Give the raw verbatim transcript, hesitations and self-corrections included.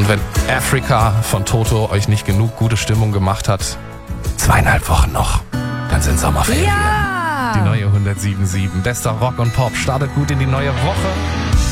Und wenn Africa von Toto euch nicht genug gute Stimmung gemacht hat, zweieinhalb Wochen noch, dann sind Sommerferien. Ja! Die neue hundertsieben Komma sieben. Bester Rock und Pop startet gut in die neue Woche.